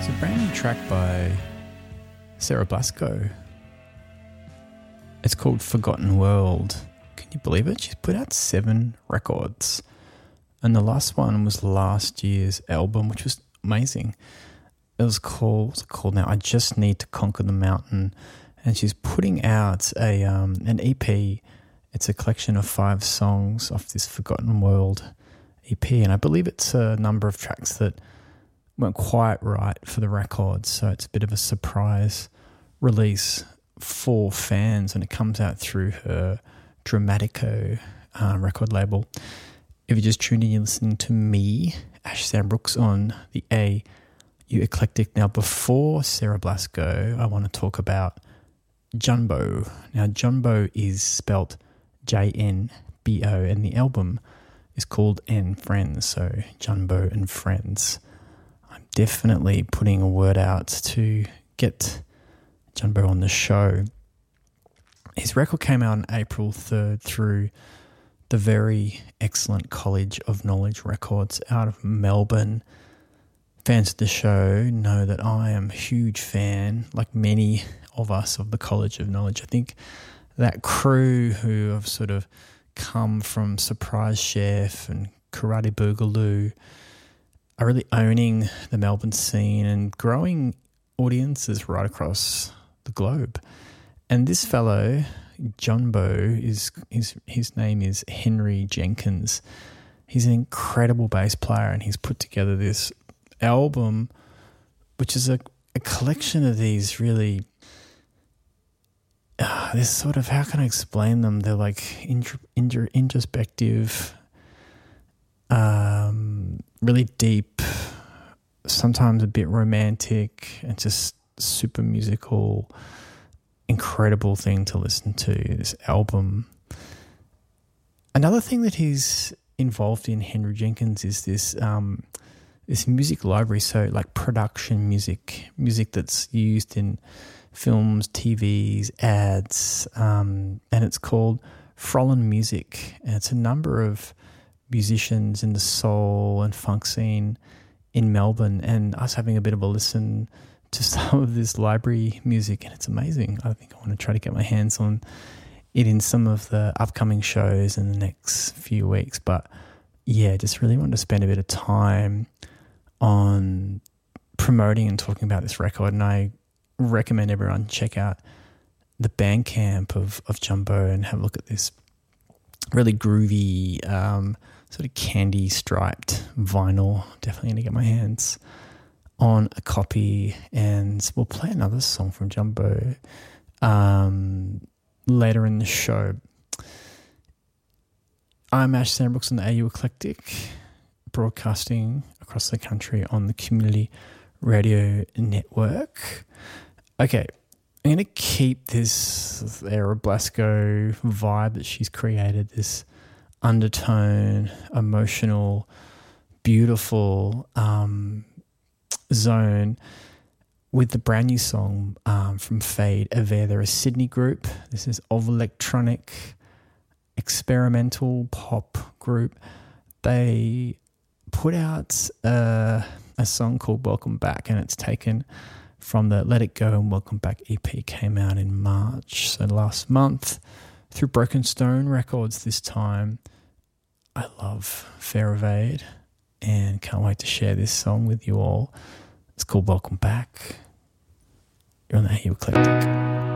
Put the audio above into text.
It's a brand new track by Sarah Blasco. It's called Forgotten World. Can you believe it? She's put out 7 records. And the last one was last year's album, which was amazing. It was called, what's it called now? I Just Need to Conquer the Mountain. And she's putting out an EP. It's a collection of 5 songs off this Forgotten World EP. And I believe it's a number of tracks that weren't quite right for the record. So it's a bit of a surprise release for fans. And it comes out through her Dramatico record label. If you're just tuned in, you're listening to me, Ash Sandbrooks, on the AU Eclectic. Now, before Sarah Blasco, I want to talk about Junbo. Now, Junbo is spelt J-N-B-O, and the album is called N Friends, so Junbo and Friends. I'm definitely putting a word out to get Junbo on the show. His record came out on April 3rd through the very excellent College of Knowledge Records out of Melbourne. Fans of the show know that I am a huge fan, like many of us, of the College of Knowledge. I think that crew who have sort of come from Surprise Chef and Karate Boogaloo are really owning the Melbourne scene and growing audiences right across the globe. And this fellow, Junbo, his name is Henry Jenkins. He's an incredible bass player, and he's put together this album, which is a collection of these really, this sort of, how can I explain them? They're like introspective, really deep, sometimes a bit romantic, and just super musical. Incredible thing to listen to, this album. Another thing that he's involved in, Henry Jenkins, is this music library, so like production music that's used in films, TVs, ads, and it's called Frolin Music, and it's a number of musicians in the soul and funk scene in Melbourne, and us having a bit of a listen to some of this library music, and it's amazing. I think I want to try to get my hands on it in some of the upcoming shows in the next few weeks. But yeah, just really wanted to spend a bit of time on promoting and talking about this record, and I recommend everyone check out the Bandcamp of Junbo and have a look at this really groovy sort of candy striped vinyl. Definitely going to get my hands on a copy, and we'll play another song from Junbo later in the show. I'm Ash Sandbrooks on the AU Eclectic, broadcasting across the country on the Community Radio Network. Okay, I'm going to keep this Sarah Blasco vibe that she's created, this undertone, emotional, beautiful zone, with the brand new song from Fade Ave. They're a Sydney group. This is of electronic experimental pop group. They put out a song called Welcome Back, and it's taken from the Let It Go and Welcome Back EP, came out in March, so last month, through Broken Stone Records this time. I love Fair Evade and can't wait to share this song with you all. It's called Welcome Back. You're on the AU Eclectic.